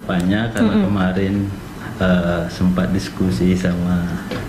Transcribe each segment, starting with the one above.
kedepannya karena kemarin sempat diskusi sama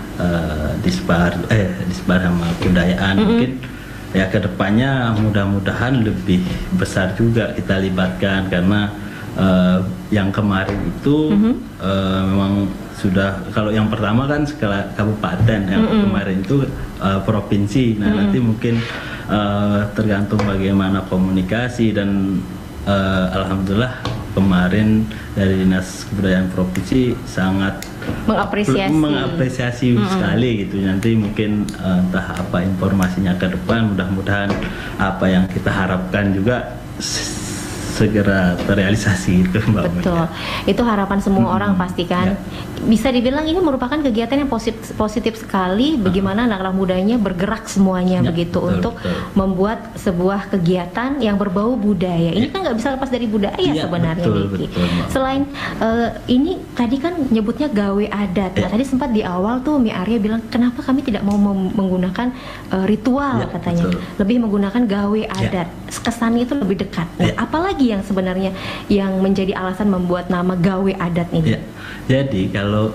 Disbar sama kebudayaan, mungkin ya kedepannya mudah-mudahan lebih besar juga kita libatkan karena yang kemarin itu memang sudah, kalau yang pertama kan skala kabupaten, yang kemarin itu provinsi. Nah nanti mungkin tergantung bagaimana komunikasi dan alhamdulillah kemarin dari Dinas Kebudayaan Provinsi sangat mengapresiasi sekali gitu. Nanti mungkin entah apa informasinya ke depan, mudah-mudahan apa yang kita harapkan juga segera terrealisasi itu, Mbak. Betul, itu harapan semua orang pastikan. Bisa dibilang ini merupakan kegiatan yang positif sekali. Bagaimana anak-anak mudanya bergerak semuanya begitu untuk membuat sebuah kegiatan yang berbau budaya. Ini kan nggak bisa lepas dari budaya sebenarnya, Miki. Selain ini tadi kan nyebutnya gawe adat. Nah, tadi sempat di awal tuh Mi Arya bilang kenapa kami tidak mau menggunakan ritual katanya, lebih menggunakan gawe adat. Kesannya itu lebih dekat. Nah, apalagi yang sebenarnya yang menjadi alasan membuat nama gawe adat ini? Jadi kalau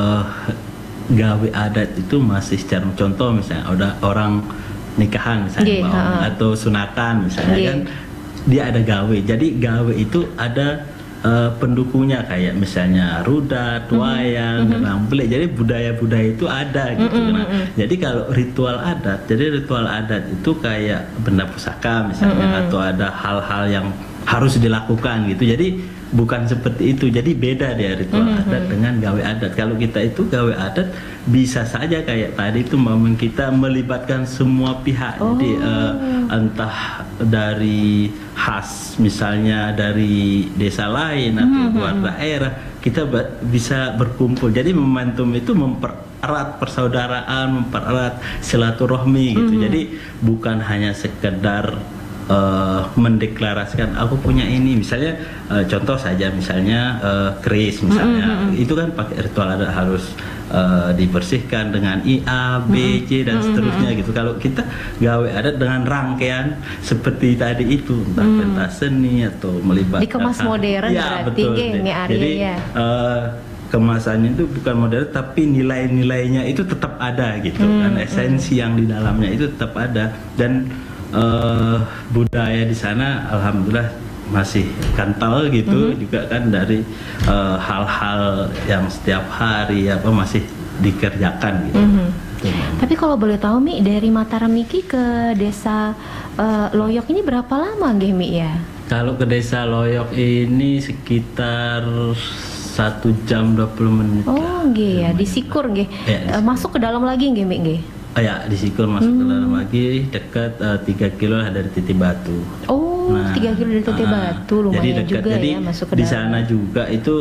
gawe adat itu masih secara contoh, misalnya ada orang nikahan misalnya atau sunatan misalnya kan dia ada gawe. Jadi gawe itu ada pendukungnya kayak misalnya rudat, wayang, ramble. Jadi budaya-budaya itu ada gitu. Nah, jadi kalau ritual adat itu kayak benda pusaka misalnya atau ada hal-hal yang harus dilakukan gitu. Jadi bukan seperti itu. Jadi beda dia ritual adat dengan gawe adat. Kalau kita itu gawe adat bisa saja kayak tadi itu momen kita melibatkan semua pihak. Jadi entah dari khas misalnya dari desa lain atau luar daerah, kita bisa berkumpul. Jadi momentum itu mempererat persaudaraan, mempererat silaturahmi gitu. Jadi bukan hanya sekedar mendeklarasikan aku punya ini, misalnya contoh saja misalnya keris misalnya, itu kan pakai ritual adat harus dibersihkan dengan IA, B, C dan seterusnya gitu. Kalau kita gawe adat dengan rangkaian seperti tadi itu, entah pentas seni atau melibatkan dikemas modern berarti Mi Arya. Jadi kemasannya itu bukan modern tapi nilai-nilainya itu tetap ada gitu kan, esensi yang di dalamnya itu tetap ada. Dan budaya di sana alhamdulillah masih kental gitu juga kan, dari hal-hal yang setiap hari masih dikerjakan gitu. Tapi kalau boleh tahu Mi, dari Mataram Miki ke desa Loyok ini berapa lama nggih Mi ya? Kalau ke desa Loyok ini sekitar 1 jam 20 menit. Oh nggih ya, di Sikur nggih. Masuk ke dalam lagi nggih Mi nggih? Di Sikur masuk ke dalam lagi, dekat 3 kilo dari Titik Batu. 3 kilo dari Titik Batu, lumayan jadi dekat. juga jadi ya masuk ke di dalam. sana juga itu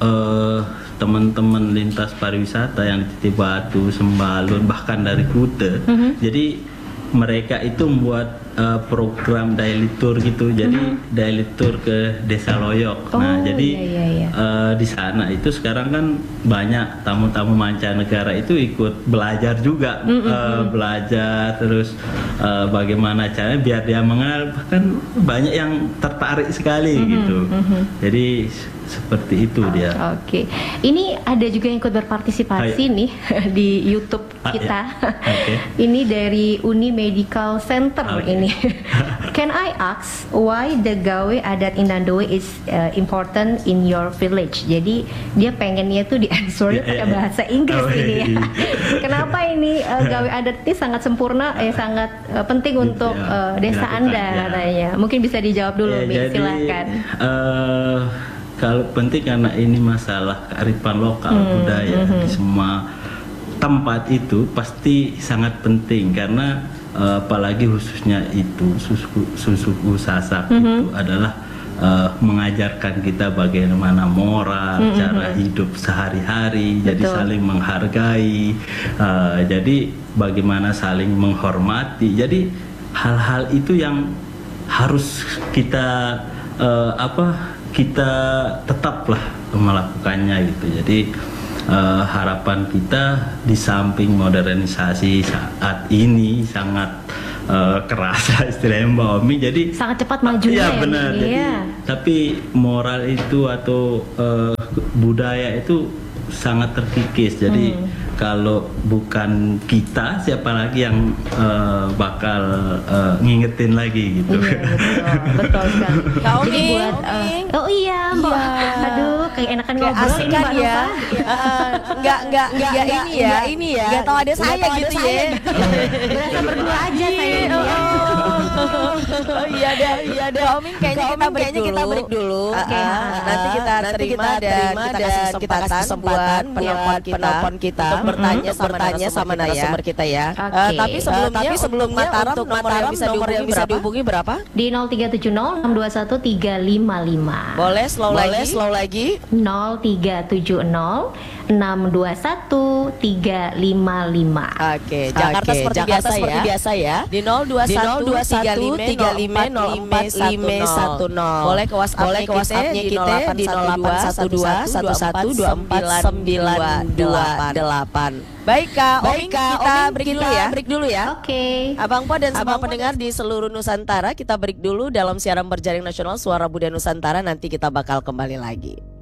teman-teman lintas pariwisata yang di Titik Batu, Sembalun, bahkan dari Kute. Jadi mereka itu membuat program daily tour gitu. Jadi daily tour ke Desa Loyok. Jadi di sana itu sekarang kan banyak tamu-tamu mancanegara itu ikut belajar juga, belajar terus bagaimana caranya biar dia mengenal, bahkan banyak yang tertarik sekali gitu. Jadi seperti itu dia. Oke. Ini ada juga yang ikut berpartisipasi nih di YouTube kita. Ini dari Uni Medical Center ini. Can I ask why the gawe adat Inandowe is important in your village? Jadi dia pengennya tuh di answernya pakai bahasa Inggris ini ya. Kenapa ini gawe adat ini sangat sempurna, sangat penting untuk desa Anda katanya. Mungkin bisa dijawab dulu, Mi, silakan. Kalau penting karena ini masalah kearifan lokal budaya di semua tempat itu pasti sangat penting, karena apalagi khususnya itu susuku Sasak itu adalah mengajarkan kita bagaimana moral, cara hidup sehari-hari. Jadi saling menghargai, jadi bagaimana saling menghormati. Jadi hal-hal itu yang harus kita kita tetaplah melakukannya gitu. Jadi harapan kita di samping modernisasi saat ini sangat keras istilahnya Mbak Omi, jadi sangat cepat majunya benar. Jadi tapi moral itu atau budaya itu sangat terkikis. Jadi kalau bukan kita, siapa lagi yang bakal ngingetin lagi gitu. Iya, betul sekali. Kak Jadi Oming, buat oh iya Mbak. Iya. Aduh, kayak enakan Kayak ngobrol asik ini kan Mbak ya. Nova. Nggak ini ya. Nggak tahu ada saya gitu ya. Berasa berdua aja saya ini ya. Oh iya deh. Kak Oming kayaknya kita break dulu. Oke. Nanti kita terima dan kita kasih kesempatan penelpon kita untuk bertanya sama narasumber kita ya. Oke. Tapi sebelum Mataram untuk nomor yang bisa dihubungi berapa? Di 0370 621 355. Boleh slow lagi. 0370 621 355. Oke, Jakarta seperti biasa ya. Di 021 35 04 10. Boleh ke WhatsApp-nya kita di 0812 11 24 928. Baik Kak Oming, kita break dulu ya. Oke. Abang Po dan semua pendengar di seluruh Nusantara, kita break dulu dalam siaran berjaring nasional Suara Budaya Nusantara. Nanti kita bakal kembali lagi.